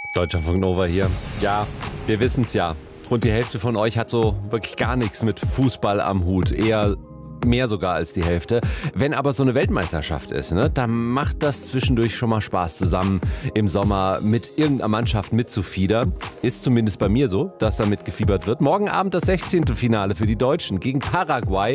Deutschlandfunk Nova hier. Ja, wir wissen es ja. Rund die Hälfte von euch hat so wirklich gar nichts mit Fußball am Hut. Eher mehr sogar als die Hälfte. Wenn aber so eine Weltmeisterschaft ist, ne, dann macht das zwischendurch schon mal Spaß, zusammen im Sommer mit irgendeiner Mannschaft mitzufiebern. Ist zumindest bei mir so, dass da mitgefiebert wird. Morgen Abend das 16. Finale für die Deutschen gegen Paraguay.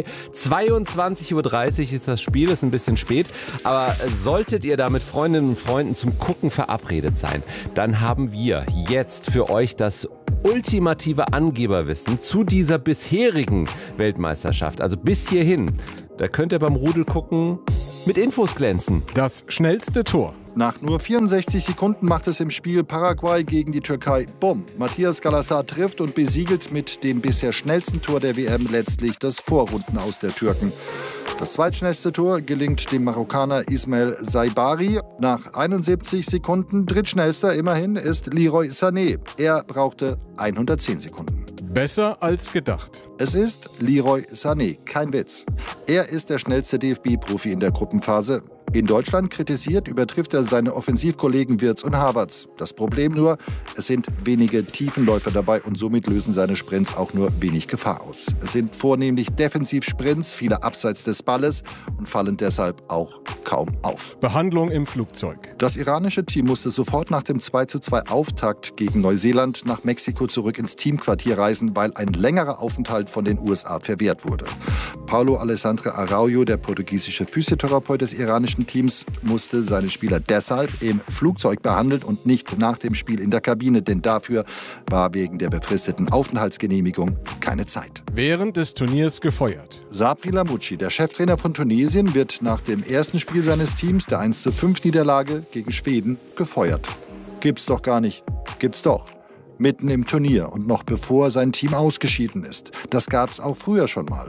22:30 Uhr ist das Spiel, ist ein bisschen spät. Aber solltet ihr da mit Freundinnen und Freunden zum Gucken verabredet sein, dann haben wir jetzt für euch das ultimative Angeberwissen zu dieser bisherigen Weltmeisterschaft. Also bis hierhin. Da könnt ihr beim Rudel gucken, mit Infos glänzen. Das schnellste Tor. Nach nur 64 Sekunden macht es im Spiel Paraguay gegen die Türkei Bumm. Matthias Galassar trifft und besiegelt mit dem bisher schnellsten Tor der WM letztlich das Vorrundenaus der Türken. Das zweitschnellste Tor gelingt dem Marokkaner Ismail Saibari. Nach 71 Sekunden drittschnellster immerhin ist Leroy Sané. Er brauchte 110 Sekunden. Besser als gedacht. Es ist Leroy Sané, kein Witz. Er ist der schnellste DFB-Profi in der Gruppenphase. In Deutschland kritisiert, übertrifft er seine Offensivkollegen Wirtz und Havertz. Das Problem nur, es sind wenige Tiefenläufer dabei und somit lösen seine Sprints auch nur wenig Gefahr aus. Es sind vornehmlich Defensivsprints, viele abseits des Balles und fallen deshalb auch kaum auf. Behandlung im Flugzeug. Das iranische Team musste sofort nach dem 2:2 Auftakt gegen Neuseeland nach Mexiko zurück ins Teamquartier reisen, weil ein längerer Aufenthalt von den USA verwehrt wurde. Paulo Alessandro Araujo, der portugiesische Physiotherapeut des iranischen Teams, musste seine Spieler deshalb im Flugzeug behandeln und nicht nach dem Spiel in der Kabine, denn dafür war wegen der befristeten Aufenthaltsgenehmigung keine Zeit. Während des Turniers gefeuert. Sabri Lamouchi, der Cheftrainer von Tunesien, wird nach dem ersten Spiel seines Teams, der 1:5-Niederlage gegen Schweden, gefeuert. Gibt's doch gar nicht. Gibt's doch. Mitten im Turnier und noch bevor sein Team ausgeschieden ist. Das gab es auch früher schon mal.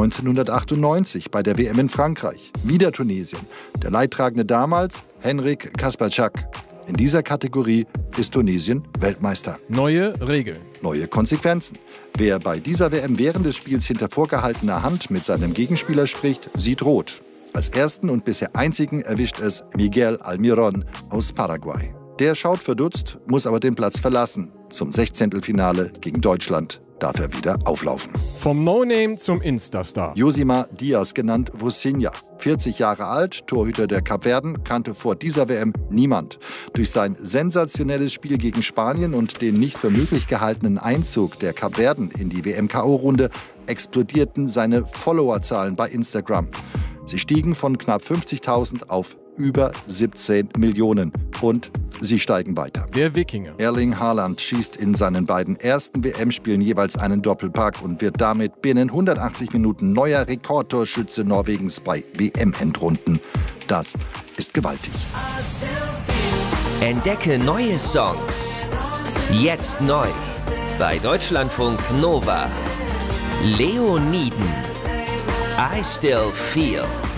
1998 bei der WM in Frankreich. Wieder Tunesien. Der Leidtragende damals, Henrik Kasperczak. In dieser Kategorie ist Tunesien Weltmeister. Neue Regeln. Neue Konsequenzen. Wer bei dieser WM während des Spiels hinter vorgehaltener Hand mit seinem Gegenspieler spricht, sieht rot. Als ersten und bisher einzigen erwischt es Miguel Almiron aus Paraguay. Der schaut verdutzt, muss aber den Platz verlassen. Zum 16. gegen Deutschland darf er wieder auflaufen. Vom No-Name zum Instastar. Josimar Diaz, genannt Vucinic. 40 Jahre alt, Torhüter der Kapverden, kannte vor dieser WM niemand. Durch sein sensationelles Spiel gegen Spanien und den nicht für möglich gehaltenen Einzug der Kapverden in die WM-KO-Runde explodierten seine Followerzahlen bei Instagram. Sie stiegen von knapp 50.000 auf über 17 Millionen. Und sie steigen weiter. Der Wikinger. Erling Haaland schießt in seinen beiden ersten WM-Spielen jeweils einen Doppelpack und wird damit binnen 180 Minuten neuer Rekordtorschütze Norwegens bei WM-Endrunden. Das ist gewaltig. Entdecke neue Songs. Jetzt neu. Bei Deutschlandfunk Nova. Leoniden. I Still Feel.